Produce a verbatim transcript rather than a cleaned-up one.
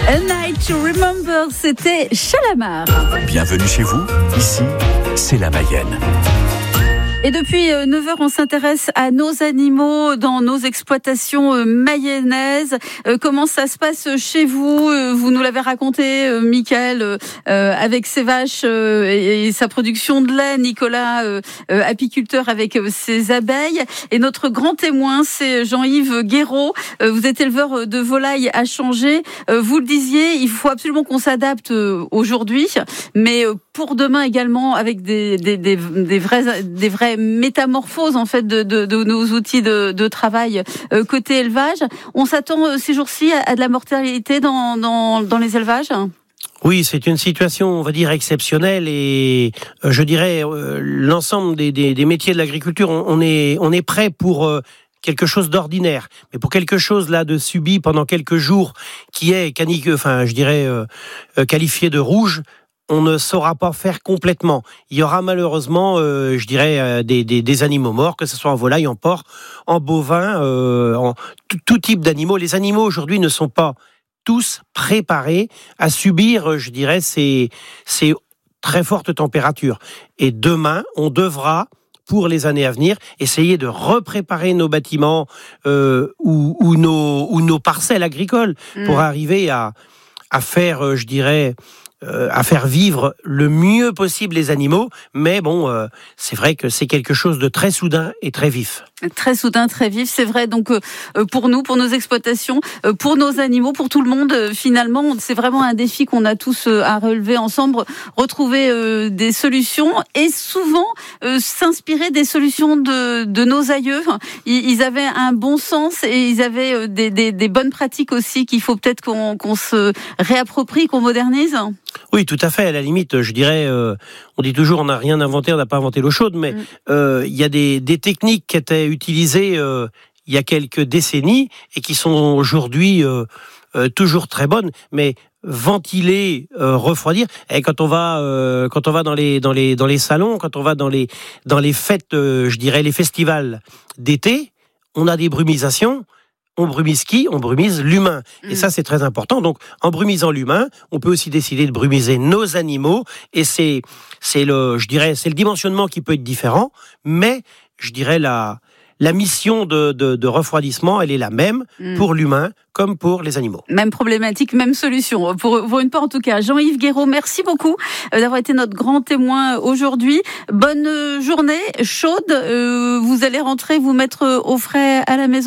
A Night to Remember, c'était Chalamar. Bienvenue chez vous, ici, c'est la Mayenne. Et depuis neuf heures, on s'intéresse à nos animaux dans nos exploitations mayennaises. Comment ça se passe chez vous? Vous nous l'avez raconté, Michael, avec ses vaches et sa production de lait. Nicolas, apiculteur avec ses abeilles. Et notre grand témoin, c'est Jean-Yves Guéraud. Vous êtes éleveur de volailles à Changé. Vous le disiez, il faut absolument qu'on s'adapte aujourd'hui, mais pour demain également avec des, des, des, des vrais, des vrais métamorphose en fait de, de, de nos outils de, de travail euh, côté élevage. On s'attend euh, ces jours-ci à, à de la mortalité dans, dans, dans les élevages? Oui, c'est une situation, on va dire, exceptionnelle et euh, je dirais euh, l'ensemble des, des, des métiers de l'agriculture, on, on est on est prêt pour euh, quelque chose d'ordinaire, mais pour quelque chose là de subi pendant quelques jours qui est canique, enfin je dirais euh, euh, qualifié de rouge. On ne saura pas faire complètement. Il y aura malheureusement, euh, je dirais, euh, des, des, des animaux morts, que ce soit en volaille, en porc, en bovin, euh, en tout, tout type d'animaux. Les animaux aujourd'hui ne sont pas tous préparés à subir, je dirais, ces, ces très fortes températures. Et demain, on devra, pour les années à venir, essayer de repréparer nos bâtiments euh, ou, ou, nos, ou nos parcelles agricoles mmh. pour arriver à, à faire, je dirais, Euh, à faire vivre le mieux possible les animaux, mais bon, euh, c'est vrai que c'est quelque chose de très soudain et très vif. Très soudain, très vif, c'est vrai. Donc euh, pour nous, pour nos exploitations, euh, pour nos animaux, pour tout le monde, euh, finalement, c'est vraiment un défi qu'on a tous euh, à relever ensemble, retrouver euh, des solutions et souvent euh, s'inspirer des solutions de, de nos aïeux. Ils, ils avaient un bon sens et ils avaient euh, des, des, des bonnes pratiques aussi qu'il faut peut-être qu'on, qu'on se réapproprie, qu'on modernise. Oui, tout à fait. À la limite, je dirais, euh, on dit toujours, on n'a rien inventé, on n'a pas inventé l'eau chaude, mais il euh, y a des, des techniques qui étaient utilisées euh, il y a quelques décennies et qui sont aujourd'hui euh, euh, toujours très bonnes, mais ventiler, euh, refroidir. Et quand on va, euh, quand on va dans les dans les dans les salons, quand on va dans les dans les fêtes, euh, je dirais les festivals d'été, on a des brumisations. On brumise qui? On brumise l'humain. Et mmh. ça, c'est très important. Donc, en brumisant l'humain, on peut aussi décider de brumiser nos animaux. Et c'est, c'est le, je dirais, c'est le dimensionnement qui peut être différent. Mais, je dirais, la, la mission de, de, de refroidissement, elle est la même mmh. pour l'humain comme pour les animaux. Même problématique, même solution. Pour, pour une part, en tout cas. Jean-Yves Guéraud, merci beaucoup d'avoir été notre grand témoin aujourd'hui. Bonne journée chaude. Vous allez rentrer, vous mettre au frais à la maison.